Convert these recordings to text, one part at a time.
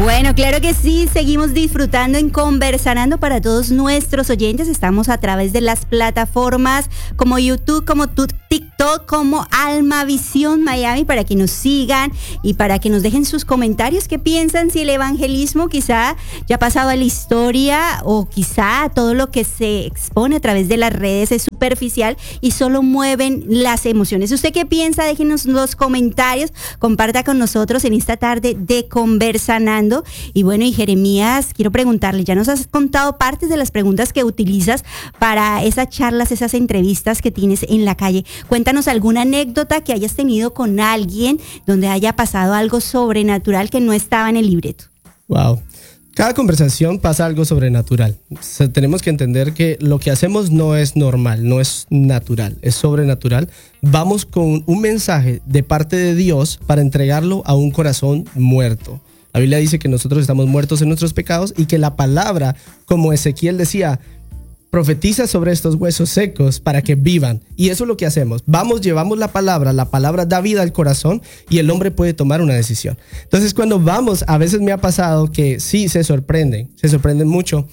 Bueno, claro que sí, seguimos disfrutando en Conversanando para todos nuestros oyentes. Estamos a través de las plataformas como YouTube, como TikTok, como Almavisión Miami, para que nos sigan y para que nos dejen sus comentarios. ¿Qué piensan si el evangelismo quizá ya ha pasado a la historia, o quizá todo lo que se expone a través de las redes es superficial y solo mueven las emociones? ¿Usted qué piensa? Déjenos los comentarios, comparta con nosotros en esta tarde de Conversanando. Y bueno, y Jeremías, quiero preguntarle, ya nos has contado partes de las preguntas que utilizas para esas charlas, esas entrevistas que tienes en la calle. Cuéntanos alguna anécdota que hayas tenido con alguien donde haya pasado algo sobrenatural que no estaba en el libreto. Wow. Cada conversación pasa algo sobrenatural. O sea, tenemos que entender que lo que hacemos no es normal, no es natural, es sobrenatural. Vamos con un mensaje de parte de Dios para entregarlo a un corazón muerto. La Biblia dice que nosotros estamos muertos en nuestros pecados y que la palabra, como Ezequiel decía, profetiza sobre estos huesos secos para que vivan. Y eso es lo que hacemos. Vamos, llevamos la palabra da vida al corazón y el hombre puede tomar una decisión. Entonces, cuando vamos, a veces me ha pasado que sí, se sorprenden mucho.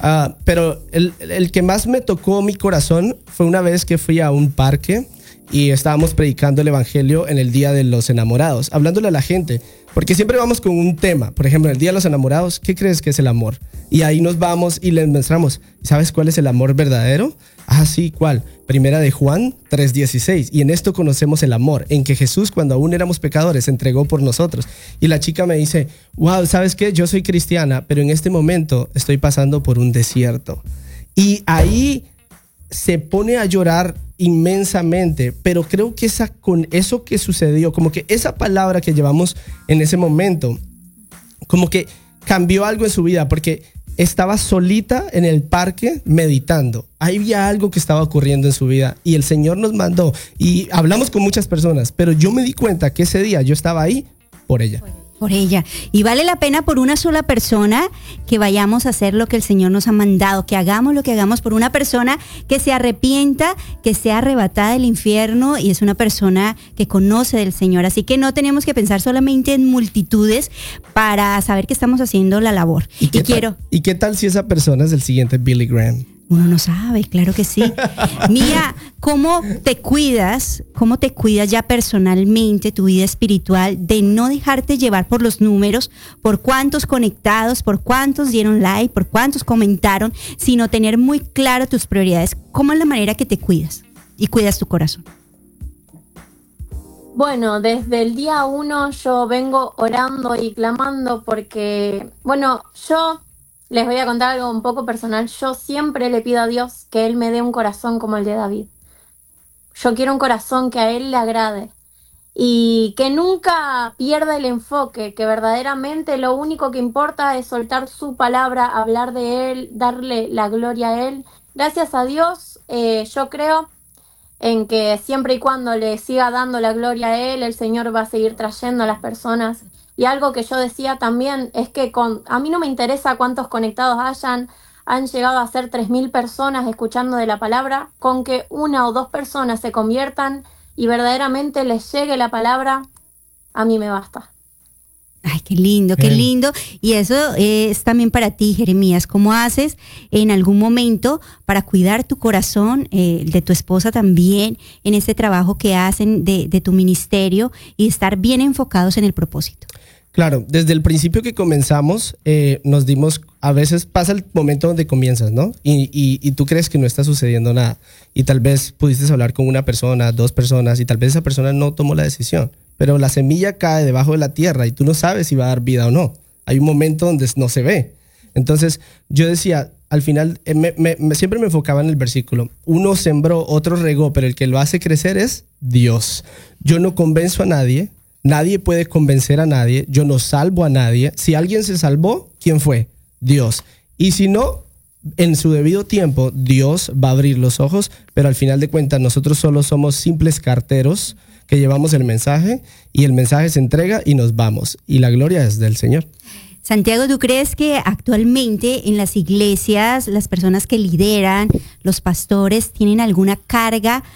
Pero el que más me tocó mi corazón fue una vez que fui a un parque y estábamos predicando el evangelio en el Día de los Enamorados, hablándole a la gente, porque siempre vamos con un tema. Por ejemplo, en el Día de los Enamorados, ¿qué crees que es el amor? Y ahí nos vamos y les mostramos, ¿sabes cuál es el amor verdadero? Ah, sí, ¿cuál? Primera de Juan 3:16. Y en esto conocemos el amor, en que Jesús, cuando aún éramos pecadores, se entregó por nosotros. Y la chica me dice, wow, ¿sabes qué? Yo soy cristiana, pero en este momento estoy pasando por un desierto. Y ahí se pone a llorar inmensamente, pero creo que con eso que sucedió, como que esa palabra que llevamos en ese momento, como que cambió algo en su vida, porque estaba solita en el parque meditando. Ahí había algo que estaba ocurriendo en su vida y el Señor nos mandó, y hablamos con muchas personas, pero yo me di cuenta que ese día yo estaba ahí por ella. Por ella. Y vale la pena por una sola persona que vayamos a hacer lo que el Señor nos ha mandado, que hagamos lo que hagamos por una persona que se arrepienta, que sea arrebatada del infierno y es una persona que conoce del Señor. Así que no tenemos que pensar solamente en multitudes para saber que estamos haciendo la labor. ¿Y qué tal si esa persona es el siguiente Billy Graham? Uno no sabe, claro que sí. Mía, ¿cómo te cuidas ya personalmente, tu vida espiritual, de no dejarte llevar por los números, por cuántos conectados, por cuántos dieron like, por cuántos comentaron, sino tener muy claro tus prioridades? ¿Cómo es la manera que te cuidas y cuidas tu corazón? Bueno, desde el día 1 yo vengo orando y clamando porque, yo les voy a contar algo un poco personal. Yo siempre le pido a Dios que Él me dé un corazón como el de David. Yo quiero un corazón que a Él le agrade y que nunca pierda el enfoque, que verdaderamente lo único que importa es soltar su palabra, hablar de Él, darle la gloria a Él. Gracias a Dios, yo creo en que siempre y cuando le siga dando la gloria a Él, el Señor va a seguir trayendo a las personas. Y algo que yo decía también es que a mí no me interesa cuántos conectados han llegado a ser 3.000 personas escuchando de la palabra, con que 1 o 2 personas se conviertan y verdaderamente les llegue la palabra, a mí me basta. Ay, qué lindo, qué lindo. Y eso es también para ti, Jeremías. ¿Cómo haces en algún momento para cuidar tu corazón, de tu esposa también, en este trabajo que hacen de tu ministerio y estar bien enfocados en el propósito? Claro, desde el principio que comenzamos, nos dimos, a veces pasa el momento donde comienzas, ¿no? Y tú crees que no está sucediendo nada. Y tal vez pudiste hablar con una persona, 2 personas, y tal vez esa persona no tomó la decisión. Pero la semilla cae debajo de la tierra y tú no sabes si va a dar vida o no. Hay un momento donde no se ve. Entonces, yo decía, al final, siempre me enfocaba en el versículo. Uno sembró, otro regó, pero el que lo hace crecer es Dios. Yo no convenzo a nadie. Nadie puede convencer a nadie. Yo no salvo a nadie. Si alguien se salvó, ¿quién fue? Dios. Y si no, en su debido tiempo, Dios va a abrir los ojos, pero al final de cuentas nosotros solo somos simples carteros que llevamos el mensaje y el mensaje se entrega y nos vamos. Y la gloria es del Señor. Santiago, ¿tú crees que actualmente en las iglesias las personas que lideran, los pastores, tienen alguna carga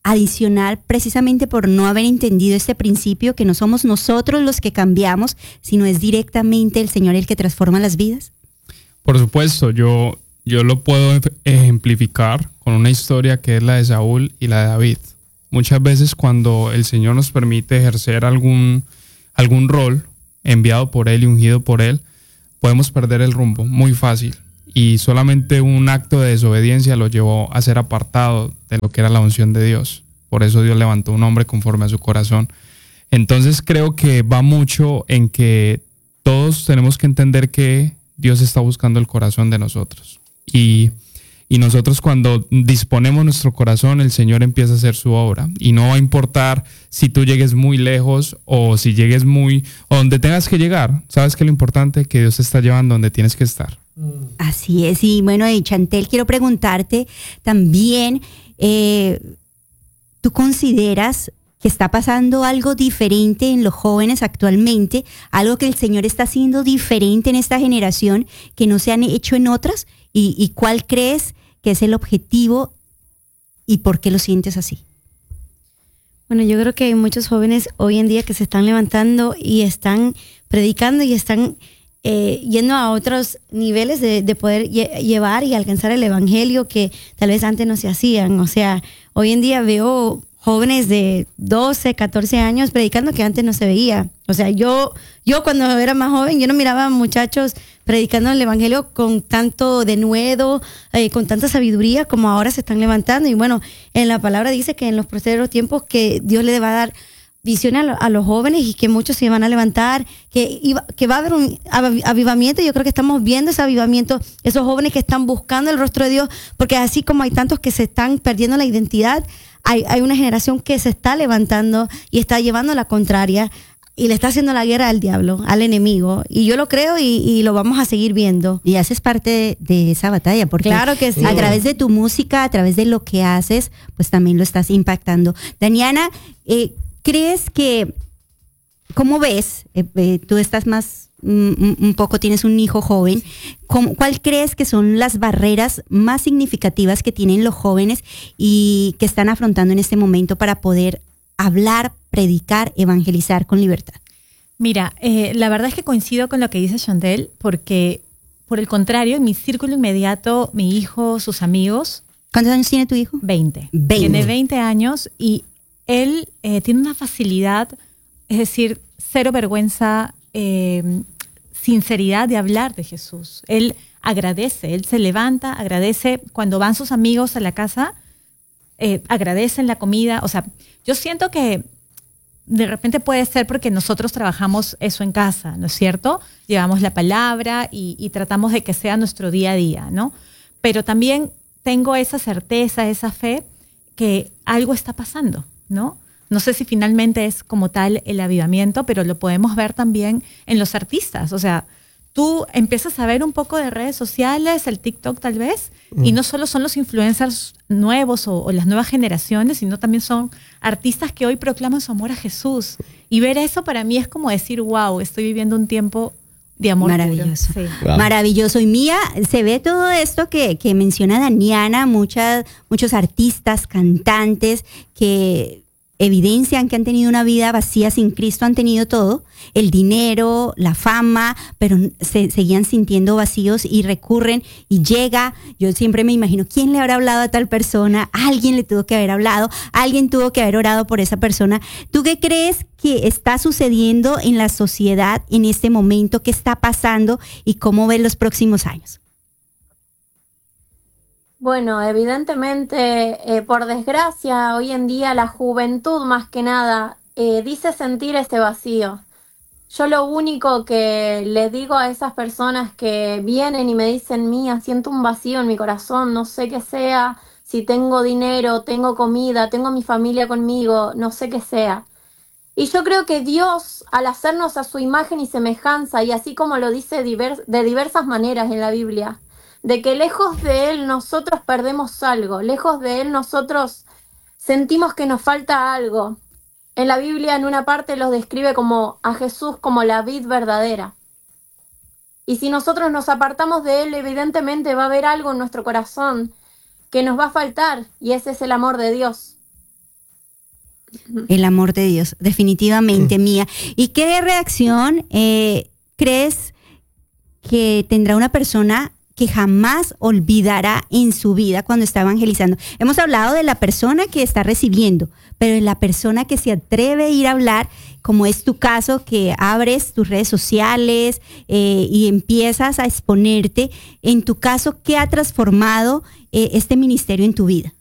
adicional precisamente por no haber entendido este principio, que no somos nosotros los que cambiamos, sino es directamente el Señor el que transforma las vidas? Por supuesto, yo lo puedo ejemplificar con una historia que es la de Saúl y la de David. Muchas veces cuando el Señor nos permite ejercer algún rol enviado por Él y ungido por Él, podemos perder el rumbo muy fácil. Y solamente un acto de desobediencia lo llevó a ser apartado de lo que era la unción de Dios. Por eso Dios levantó un hombre conforme a su corazón. Entonces creo que va mucho en que todos tenemos que entender que Dios está buscando el corazón de nosotros. Y nosotros cuando disponemos nuestro corazón, el Señor empieza a hacer su obra. Y no va a importar si tú llegues muy lejos o si llegues o donde tengas que llegar. ¿Sabes qué es lo importante? Que Dios te está llevando donde tienes que estar. Así es. Y bueno, Chantel, quiero preguntarte también, ¿tú consideras que está pasando algo diferente en los jóvenes actualmente? ¿Algo que el Señor está haciendo diferente en esta generación que no se han hecho en otras? ¿Y cuál crees que es el objetivo y por qué lo sientes así? Bueno, yo creo que hay muchos jóvenes hoy en día que se están levantando y están predicando y están yendo a otros niveles de poder llevar y alcanzar el evangelio que tal vez antes no se hacían. O sea, hoy en día veo jóvenes de 12, 14 años predicando que antes no se veía. O sea, yo cuando era más joven, yo no miraba a muchachos predicando el evangelio con tanto denuedo, con tanta sabiduría como ahora se están levantando. Y bueno, en la palabra dice que en los postreros tiempos que Dios le va a dar visión a los jóvenes y que muchos se van a levantar, que va a haber un avivamiento. Yo creo que estamos viendo ese avivamiento, esos jóvenes que están buscando el rostro de Dios, porque así como hay tantos que se están perdiendo la identidad, hay una generación que se está levantando y está llevando la contraria y le está haciendo la guerra al diablo, al enemigo. Y yo lo creo y lo vamos a seguir viendo. Y haces parte de esa batalla, porque claro que sí. A través de tu música, a través de lo que haces, pues también lo estás impactando. Daniana, ¿crees que, cómo ves, tú estás más, un poco, tienes un hijo joven, ¿cuál crees que son las barreras más significativas que tienen los jóvenes y que están afrontando en este momento para poder hablar, predicar, evangelizar con libertad? Mira, la verdad es que coincido con lo que dice Chantel, porque por el contrario, en mi círculo inmediato, mi hijo, sus amigos. ¿Cuántos años tiene tu hijo? 20. Tiene 20 años y él tiene una facilidad, es decir, cero vergüenza, sinceridad de hablar de Jesús. Él agradece, él se levanta, agradece cuando van sus amigos a la casa, agradecen la comida. O sea, yo siento que de repente puede ser porque nosotros trabajamos eso en casa, ¿no es cierto? Llevamos la palabra y tratamos de que sea nuestro día a día, ¿no? Pero también tengo esa certeza, esa fe que algo está pasando, ¿no? No sé si finalmente es como tal el avivamiento, pero lo podemos ver también en los artistas. O sea, tú empiezas a ver un poco de redes sociales, el TikTok tal vez, y no solo son los influencers nuevos o las nuevas generaciones, sino también son artistas que hoy proclaman su amor a Jesús. Y ver eso para mí es como decir, wow, estoy viviendo un tiempo de amor maravilloso. Puro. Sí. Wow. Maravilloso. Y Mía, se ve todo esto que menciona Daniana, muchos artistas, cantantes que evidencian que han tenido una vida vacía sin Cristo, han tenido todo, el dinero, la fama, pero se seguían sintiendo vacíos y recurren y llega. Yo siempre me imagino, ¿quién le habrá hablado a tal persona? Alguien le tuvo que haber hablado, alguien tuvo que haber orado por esa persona. ¿Tú qué crees que está sucediendo en la sociedad en este momento? ¿Qué está pasando y cómo ves los próximos años? Bueno, evidentemente, por desgracia, hoy en día la juventud más que nada dice sentir ese vacío. Yo lo único que le digo a esas personas que vienen y me dicen, Mía, siento un vacío en mi corazón, no sé qué sea, si tengo dinero, tengo comida, tengo mi familia conmigo, no sé qué sea. Y yo creo que Dios, al hacernos a su imagen y semejanza, y así como lo dice de diversas maneras en la Biblia, de que lejos de Él nosotros perdemos algo, lejos de Él nosotros sentimos que nos falta algo. En la Biblia en una parte los describe como a Jesús como la vid verdadera. Y si nosotros nos apartamos de Él, evidentemente va a haber algo en nuestro corazón que nos va a faltar, y ese es el amor de Dios. El amor de Dios, definitivamente, Mía. ¿Y qué reacción crees que tendrá una persona que jamás olvidará en su vida cuando está evangelizando? Hemos hablado de la persona que está recibiendo, pero de la persona que se atreve a ir a hablar, como es tu caso, que abres tus redes sociales y empiezas a exponerte. En tu caso, ¿qué ha transformado este ministerio en tu vida?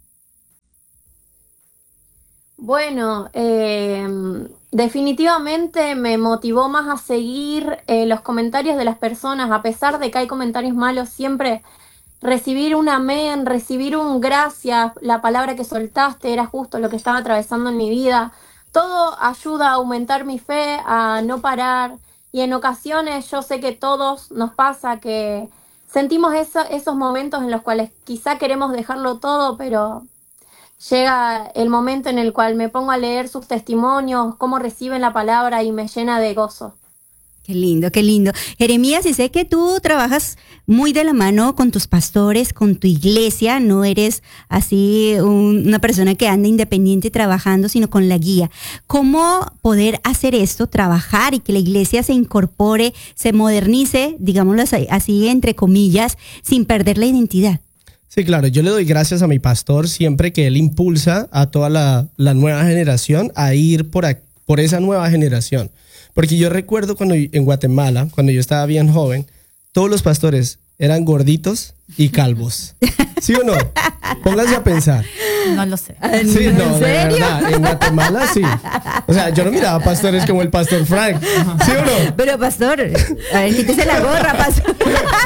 Bueno, definitivamente me motivó más a seguir los comentarios de las personas, a pesar de que hay comentarios malos, siempre recibir un amén, recibir un gracias, la palabra que soltaste era justo lo que estaba atravesando en mi vida. Todo ayuda a aumentar mi fe, a no parar, y en ocasiones yo sé que todos nos pasa que sentimos esos momentos en los cuales quizá queremos dejarlo todo, pero llega el momento en el cual me pongo a leer sus testimonios, cómo reciben la palabra y me llena de gozo. Qué lindo, qué lindo. Jeremías, y sé que tú trabajas muy de la mano con tus pastores, con tu iglesia, no eres así una persona que anda independiente trabajando, sino con la guía. ¿Cómo poder hacer esto, trabajar y que la iglesia se incorpore, se modernice, digámoslo así entre comillas, sin perder la identidad? Sí, claro, yo le doy gracias a mi pastor siempre que él impulsa a toda la nueva generación a ir por esa nueva generación. Porque yo recuerdo cuando en Guatemala, cuando yo estaba bien joven, todos los pastores eran gorditos y calvos. ¿Sí o no? Pónganse a pensar. No lo sé. Sí, no, de verdad. En Guatemala sí. O sea, yo no miraba pastores como el pastor Frank. ¿Sí o no? Pero pastor, a ver, quítese la gorra, pastor.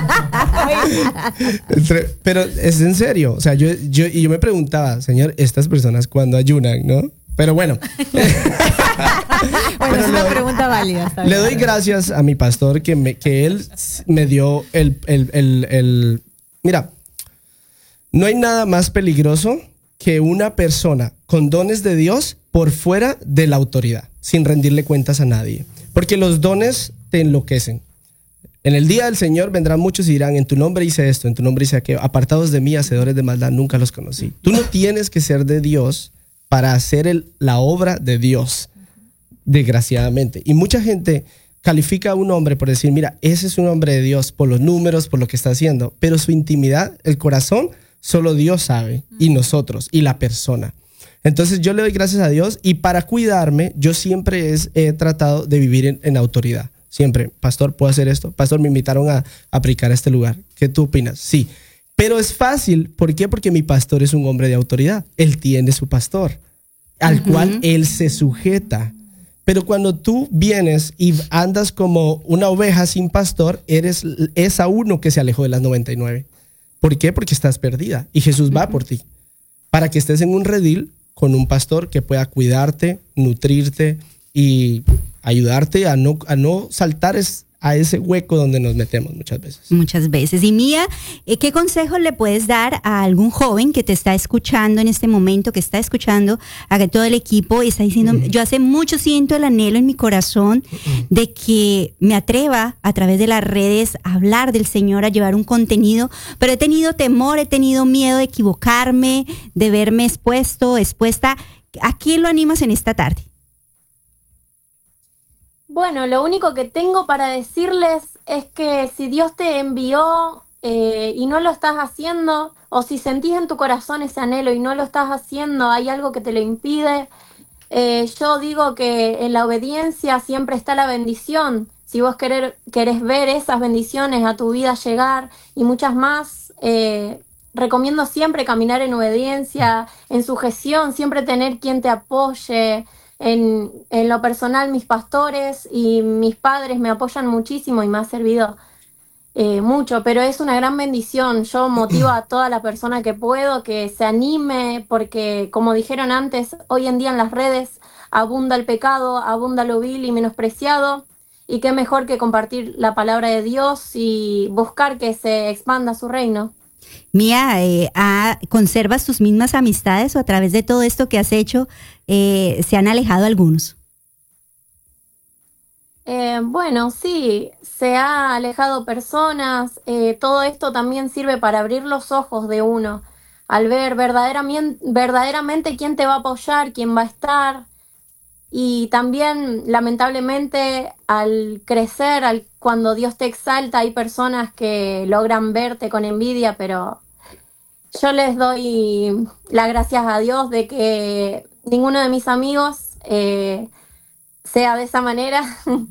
Pero es en serio. O sea, yo me preguntaba, Señor, estas personas cuando ayunan, ¿no? Pero bueno. Bueno, es una pregunta válida. Le doy gracias a mi pastor que él me dio Mira, no hay nada más peligroso que una persona con dones de Dios por fuera de la autoridad, sin rendirle cuentas a nadie. Porque los dones te enloquecen. En el día del Señor vendrán muchos y dirán, en tu nombre hice esto, en tu nombre hice aquello. Apartados de mí, hacedores de maldad, nunca los conocí. Tú no tienes que ser de Dios para hacer la obra de Dios, desgraciadamente. Y mucha gente califica a un hombre por decir, mira, ese es un hombre de Dios por los números, por lo que está haciendo, pero su intimidad, el corazón, solo Dios sabe, y nosotros, y la persona. Entonces yo le doy gracias a Dios, y para cuidarme, yo siempre he tratado de vivir en autoridad. Siempre, pastor, ¿puedo hacer esto? Pastor, me invitaron a aplicar a este lugar. ¿Qué tú opinas? Sí. Pero es fácil. ¿Por qué? Porque mi pastor es un hombre de autoridad. Él tiene su pastor, al cual él se sujeta. Pero cuando tú vienes y andas como una oveja sin pastor, eres esa uno que se alejó de las 99. ¿Por qué? Porque estás perdida y Jesús va por ti. Para que estés en un redil con un pastor que pueda cuidarte, nutrirte y ayudarte a no saltar a ese hueco donde nos metemos muchas veces. Muchas veces. Y Mía, ¿qué consejo le puedes dar a algún joven que te está escuchando en este momento, que está escuchando a todo el equipo y está diciendo, yo hace mucho siento el anhelo en mi corazón de que me atreva a través de las redes a hablar del Señor, a llevar un contenido, pero he tenido temor, he tenido miedo de equivocarme, de verme expuesta? ¿A quién lo animas en esta tarde? Bueno, lo único que tengo para decirles es que si Dios te envió y no lo estás haciendo, o si sentís en tu corazón ese anhelo y no lo estás haciendo, hay algo que te lo impide, yo digo que en la obediencia siempre está la bendición. Si vos querés ver esas bendiciones a tu vida llegar y muchas más, recomiendo siempre caminar en obediencia, en sujeción, siempre tener quien te apoye. En lo personal, mis pastores y mis padres me apoyan muchísimo y me ha servido mucho, pero es una gran bendición. Yo motivo a toda la persona que puedo que se anime, porque como dijeron antes, hoy en día en las redes abunda el pecado, abunda lo vil y menospreciado, y qué mejor que compartir la palabra de Dios y buscar que se expanda su reino. Mía, ¿conservas tus mismas amistades o a través de todo esto que has hecho se han alejado algunos? Bueno, sí, se ha alejado personas. Todo esto también sirve para abrir los ojos de uno al ver verdaderamente quién te va a apoyar, quién va a estar. Y también, lamentablemente, al crecer, cuando Dios te exalta, hay personas que logran verte con envidia, pero yo les doy las gracias a Dios de que ninguno de mis amigos sea de esa manera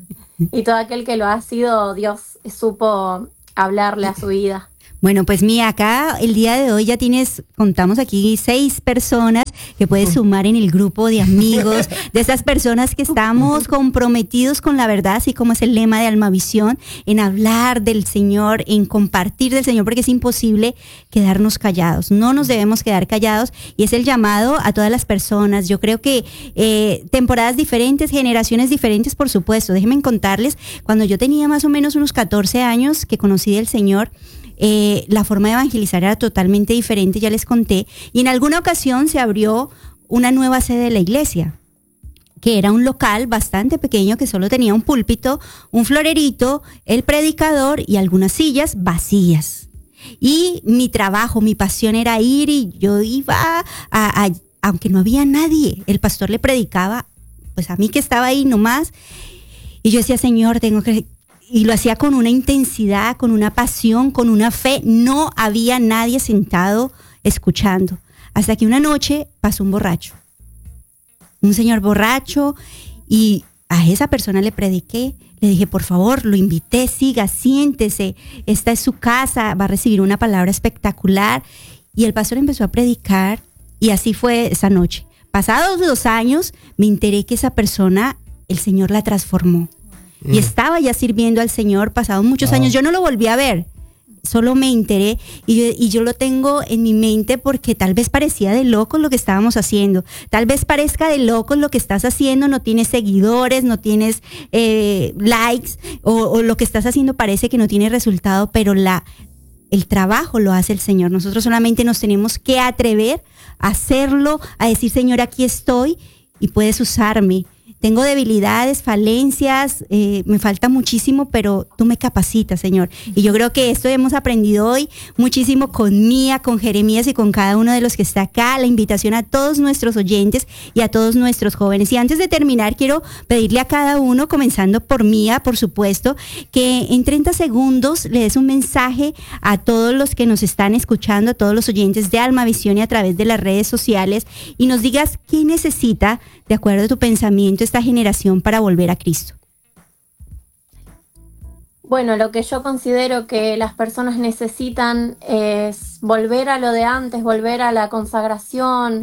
y todo aquel que lo ha sido, Dios supo hablarle a su vida. Bueno, pues Mía, acá el día de hoy contamos aquí 6 personas que puedes sumar en el grupo de amigos, de esas personas que estamos comprometidos con la verdad, así como es el lema de Almavisión, en hablar del Señor, en compartir del Señor, porque es imposible quedarnos callados, no nos debemos quedar callados, y es el llamado a todas las personas. Yo creo que temporadas diferentes, generaciones diferentes, por supuesto. Déjenme contarles, cuando yo tenía más o menos unos 14 años que conocí del Señor, la forma de evangelizar era totalmente diferente, ya les conté, y en alguna ocasión se abrió una nueva sede de la iglesia, que era un local bastante pequeño que solo tenía un púlpito, un florerito, el predicador y algunas sillas vacías. Y mi trabajo, mi pasión era ir, y yo iba aunque no había nadie, el pastor le predicaba pues a mí que estaba ahí nomás, y yo decía, Señor, y lo hacía con una intensidad, con una pasión, con una fe. No había nadie sentado escuchando. Hasta que una noche pasó un borracho. Un señor borracho, y a esa persona le prediqué. Le dije, por favor, lo invité, siga, siéntese. Esta es su casa, va a recibir una palabra espectacular. Y el pastor empezó a predicar, y así fue esa noche. Pasados 2 años, me enteré que esa persona, el Señor la transformó. Y estaba ya sirviendo al Señor, pasados muchos años. Yo no lo volví a ver, solo me enteré, y yo lo tengo en mi mente porque tal vez parecía de locos lo que estábamos haciendo. Tal vez parezca de locos lo que estás haciendo, no tienes seguidores, no tienes likes, o lo que estás haciendo parece que no tiene resultado, pero el trabajo lo hace el Señor. Nosotros solamente nos tenemos que atrever a hacerlo, a decir, Señor, aquí estoy y puedes usarme. Tengo debilidades, falencias, me falta muchísimo, pero tú me capacitas, Señor. Y yo creo que esto hemos aprendido hoy muchísimo con Mía, con Jeremías y con cada uno de los que está acá. La invitación a todos nuestros oyentes y a todos nuestros jóvenes. Y antes de terminar, quiero pedirle a cada uno, comenzando por Mía, por supuesto, que en 30 segundos le des un mensaje a todos los que nos están escuchando, a todos los oyentes de Almavisión y a través de las redes sociales, y nos digas qué necesita, de acuerdo a tu pensamiento, esta generación para volver a Cristo. Bueno, lo que yo considero que las personas necesitan es volver a lo de antes, volver a la consagración,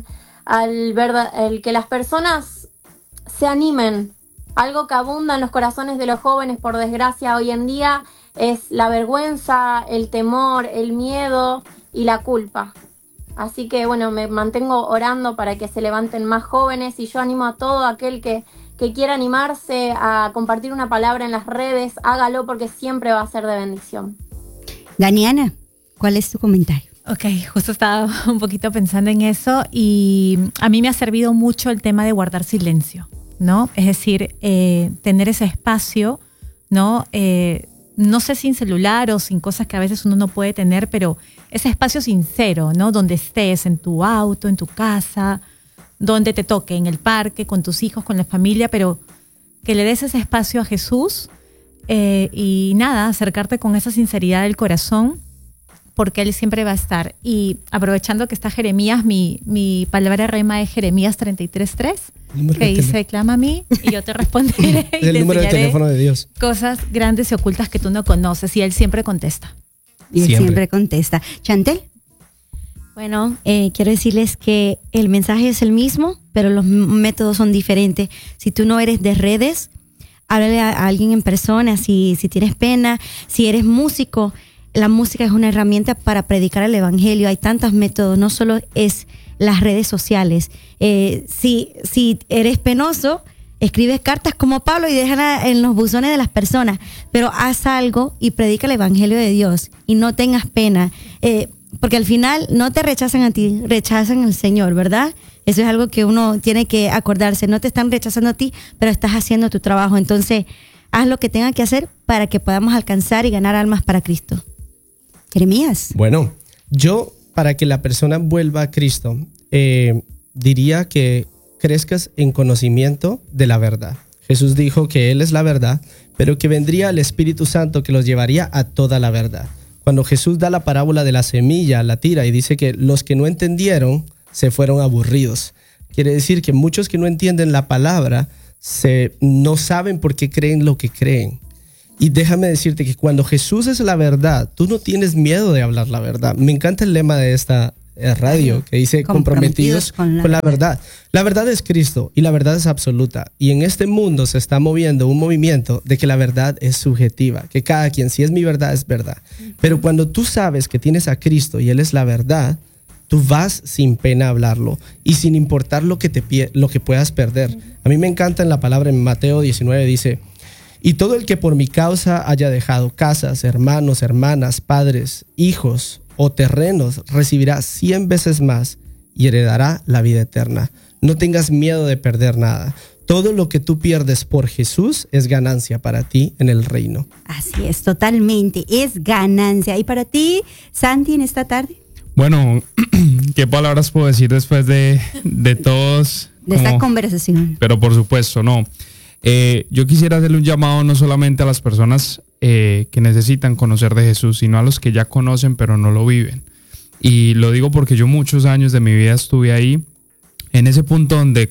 el que las personas se animen. Algo que abunda en los corazones de los jóvenes, por desgracia, hoy en día es la vergüenza, el temor, el miedo y la culpa. Así que bueno, me mantengo orando para que se levanten más jóvenes, y yo animo a todo aquel que quiera animarse a compartir una palabra en las redes, hágalo, porque siempre va a ser de bendición. Daniana, ¿cuál es tu comentario? Ok, justo estaba un poquito pensando en eso, y a mí me ha servido mucho el tema de guardar silencio, ¿no? Es decir, tener ese espacio, ¿no? No sé, sin celular o sin cosas que a veces uno no puede tener, pero ese espacio sincero, ¿no? Donde estés, en tu auto, en tu casa, donde te toque, en el parque, con tus hijos, con la familia, pero que le des ese espacio a Jesús, y nada, acercarte con esa sinceridad del corazón, porque Él siempre va a estar. Y aprovechando que está Jeremías, mi palabra rema es Jeremías 33:3, que dice, clama a mí y yo te responderé. Es el número de teléfono de Dios. Cosas grandes y ocultas que tú no conoces, y Él siempre contesta. Y Él siempre contesta. Chantel. Bueno, quiero decirles que el mensaje es el mismo, pero los métodos son diferentes. Si tú no eres de redes, háblale a alguien en persona. Si tienes pena, si eres músico, la música es una herramienta para predicar el evangelio. Hay tantos métodos, no solo es las redes sociales. Si eres penoso, escribes cartas como Pablo y déjala en los buzones de las personas, pero haz algo y predica el evangelio de Dios, y no tengas pena, porque al final no te rechazan a ti, rechazan al Señor, ¿verdad? Eso es algo que uno tiene que acordarse. No te están rechazando a ti, pero estás haciendo tu trabajo. Entonces, haz lo que tengas que hacer para que podamos alcanzar y ganar almas para Cristo. Jeremías. Bueno, yo para que la persona vuelva a Cristo, diría que crezcas en conocimiento de la verdad. Jesús dijo que Él es la verdad, pero que vendría el Espíritu Santo que los llevaría a toda la verdad. Cuando Jesús da la parábola de la semilla, la tira, y dice que los que no entendieron se fueron aburridos. Quiere decir que muchos que no entienden la palabra no saben por qué creen lo que creen. Y déjame decirte que cuando Jesús es la verdad, tú no tienes miedo de hablar la verdad. Me encanta el lema de esta radio que dice comprometidos con la verdad. La verdad es Cristo y la verdad es absoluta. Y en este mundo se está moviendo un movimiento de que la verdad es subjetiva, que cada quien, si es mi verdad, es verdad. Pero cuando tú sabes que tienes a Cristo y Él es la verdad, tú vas sin pena a hablarlo y sin importar lo que puedas perder. A mí me encanta en la palabra en Mateo 19, dice: y todo el que por mi causa haya dejado casas, hermanos, hermanas, padres, hijos o terrenos, recibirá 100 veces más y heredará la vida eterna. No tengas miedo de perder nada. Todo lo que tú pierdes por Jesús es ganancia para ti en el reino. Así es, totalmente, es ganancia. ¿Y para ti, Santi, en esta tarde? Bueno, ¿qué palabras puedo decir después de todos? De esta conversación. Pero por supuesto, no. Yo quisiera hacerle un llamado no solamente a las personas que necesitan conocer de Jesús, sino a los que ya conocen pero no lo viven. Y lo digo porque yo muchos años de mi vida estuve ahí, en ese punto donde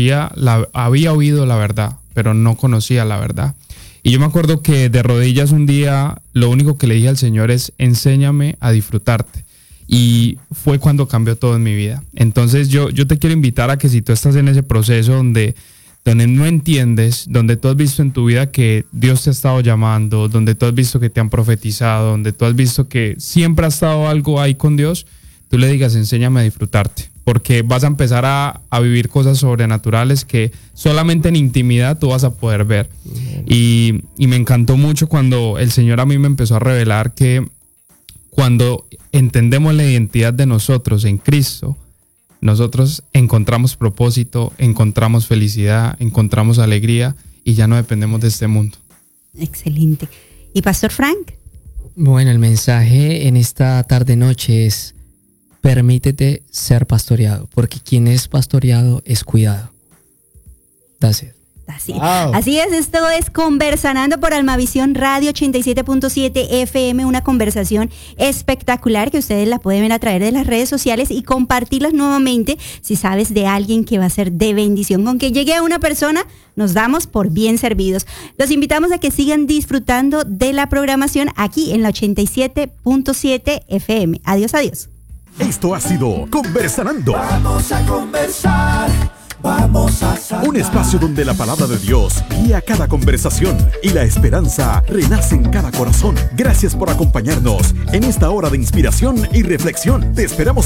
había oído la verdad, pero no conocía la verdad. Y yo me acuerdo que de rodillas un día, lo único que le dije al Señor es: enséñame a disfrutarte. Y fue cuando cambió todo en mi vida. Entonces yo te quiero invitar a que si tú estás en ese proceso donde no entiendes, donde tú has visto en tu vida que Dios te ha estado llamando, donde tú has visto que te han profetizado, donde tú has visto que siempre ha estado algo ahí con Dios, tú le digas: enséñame a disfrutarte, porque vas a empezar a vivir cosas sobrenaturales que solamente en intimidad tú vas a poder ver. Y me encantó mucho cuando el Señor a mí me empezó a revelar que cuando entendemos la identidad de nosotros en Cristo, nosotros encontramos propósito, encontramos felicidad, encontramos alegría y ya no dependemos de este mundo. Excelente. ¿Y Pastor Frank? Bueno, el mensaje en esta tarde-noche es: permítete ser pastoreado, porque quien es pastoreado es cuidado. That's it. Así es, esto es Conversanando por Almavisión Radio 87.7 FM, una conversación espectacular que ustedes la pueden ver a través de las redes sociales y compartirlas nuevamente si sabes de alguien que va a ser de bendición. Con que llegue a una persona, nos damos por bien servidos. Los invitamos a que sigan disfrutando de la programación aquí en la 87.7 FM. Adiós, adiós. Esto ha sido Conversanando. Vamos a conversar. Vamos a sanar. Un espacio donde la palabra de Dios guía cada conversación y la esperanza renace en cada corazón. Gracias por acompañarnos en esta hora de inspiración y reflexión. Te esperamos